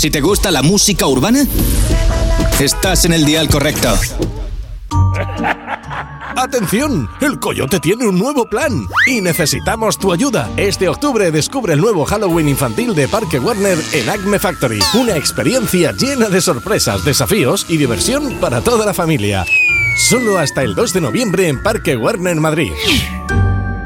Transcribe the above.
Si te gusta la música urbana, estás en el dial correcto. ¡Atención! El Coyote tiene un nuevo plan y necesitamos tu ayuda. Este octubre descubre el nuevo Halloween infantil de Parque Warner en Acme Factory. Una experiencia llena de sorpresas, desafíos y diversión para toda la familia. Solo hasta el 2 de noviembre en Parque Warner Madrid.